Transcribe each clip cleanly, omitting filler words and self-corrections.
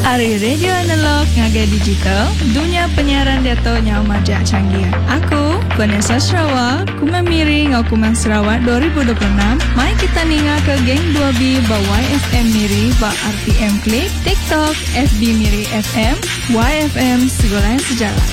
Ari radio analog ngagai digital, dunia penyiaran dato nyau majak canggih. Aku, Vanessa Sarawak, Kumang Miri ngau Kumang Sarawak 2026. Mai kita ninga ke geng 2B ba YFM Miri ba RTM Klik, TikTok, FB Miri FM, YFM segala sejalan.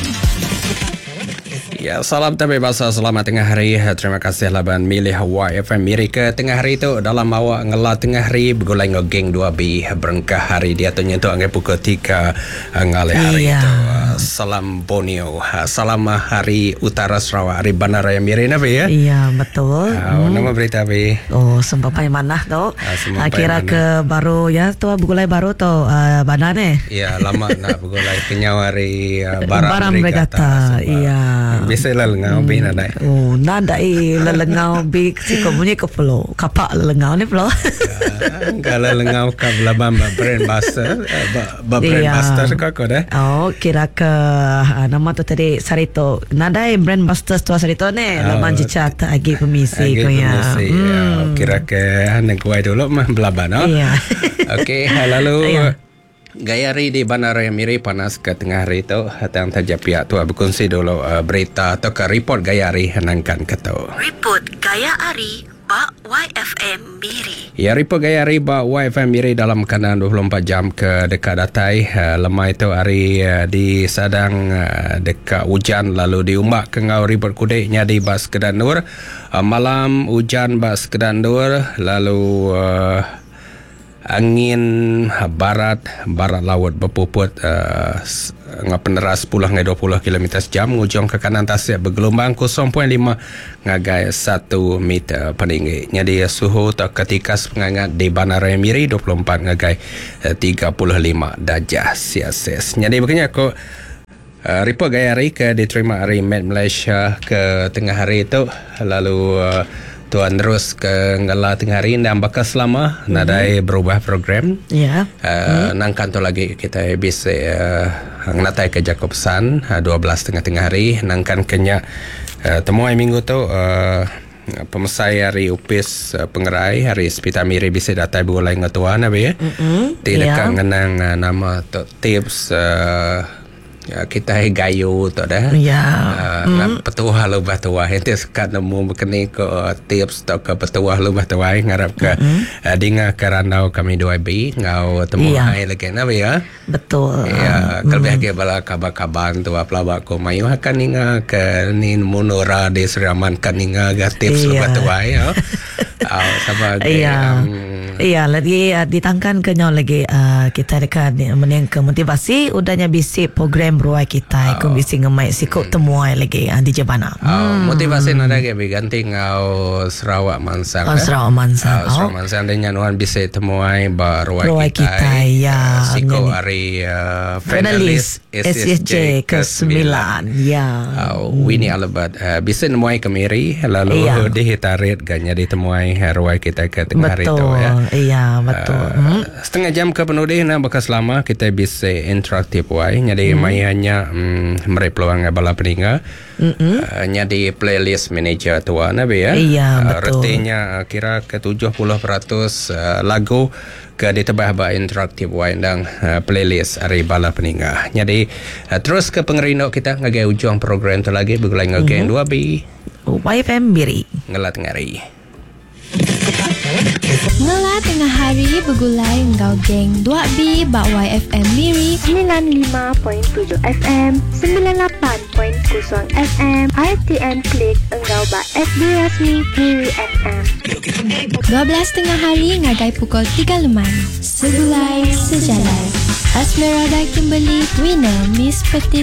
Ya, salam tapi bahasa selamat tengah hari. Terima kasih laban milih YFM Miri ke tengah hari itu dalam awak ngelah tengah hari bergulai ngegeng 2B berengkah hari dia tu nyentuh angkai pukul 3 ngalih hari itu. Salam Borneo. Salam hari Utara Sarawak, hari Bandar Raya Miri Nabi ya. Iya, betul. Nama berita Abi. Oh, sempai mana tu? Kira ke baru ya tu bergulai baru tu bandar ni. Iya, lama nak bergulai kenyawari barang berkata. Iya. Bisa lelengau bi nada. Oh, nada lelengau bi si komunye ke pulau. Kapak lelengau ni pulau. Kalau lelengau ke belabang brand buster, brand buster kau dah. Oh, kira ke nama tu tadi Sarito. Nada brand buster tu Sarito ni. Laman cicat agi pemisi ko ya. Kira ke nak kuai dulu mah belabang no. Iya. Okey, lalu gaya hari di Bandar Raya Miri panas ke tengah hari itu. Hatang tajak pihak tu berkongsi dulu berita atau ke report gaya hari henangkan ke tu. Report gaya hari ba YFM Miri. Ya, report gaya hari ba YFM Miri dalam keadaan 24 jam ke dekat datai. Lemah itu hari di sadang dekat hujan lalu diumbak ke ngau report kudiknya di Bas Kedan Nur. Malam hujan Bas Kedan Nur lalu angin barat laut berpuput peneras 10 hingga 20 km sejam ngujung ke kanan tasik bergelombang 0.5 ngagai 1 meter peninggi. Jadi suhu ketika pengangat di Bandar Raya Miri 24 ngagai 35 darjah Celsius. Jadi begini aku report gaya hari ke diterima hari Met Malaysia ke tengah hari itu lalu tuan terus ke ngala tengah hari dan bakal selama nadai berubah program. Ya. Nangkan tu lagi kita bisa ngatai ke Jacobson 12 tengah hari nangkan kenya temuai minggu tu pemesai hari upis pengerai hari Spita Miri bisa datai berulai ngatuan abi ya. Tidak ngenang nama tu tips kita gayu tu dah. Ya. Petuah lubah tuah itu sekat nemu berkini ke tips atau ke petuah lubah tuah ngarap ke dinga keranau kami 2B ngau temu hai lagi nabi ya. Betul. Ya, kalau biasa bala kabar-kabar tu pelabak ko mayu akan ninga ke nin munura di Seraman kan ninga ke tips lubah tuah ya. Sama iya, lagi ditangkan ke nyau lagi kita dekat meneng ke motivasi udahnya bisi program ruai kita ikut bisi ngemai sikut temuai lagi di Jabana. Motivasi nada ke ganti ngau Sarawak Mansang. Sarawak Mansang. Sarawak Mansang dengan nuan bisa temuai ba ruai kita ya. Siko hari finalis SSJ ke-9 ya. Winnie Alabat bisa nemuai ke Miri lalu dihitarit ganya ditemuai ruai kita ke tengah hari itu ya. Iya, betul. Setengah jam ke penuh nak bekas lama kita bisa interaktif wai. Jadi hanya mereka peluang bala peninggal. Jadi playlist manager tua nabi ya. Iya, betul. Retinya kira ke 70% lagu ke ditebah ba interaktif wai dan playlist hari bala peninggal. Jadi terus ke pengerino kita ngagai ujung program tu lagi bergulai ngagai 2B YFM Miri ngelat ngari. Ngela tengah hari bergulai ngau geng 2B bak YFM Miri 95.7 FM 98.0 FM RTM Klik engau bak FB rasmi Miri FM 12 tengah hari ngagai pukul 3 lemang segulai sejalan Asmerada Kimberly winner Miss Petit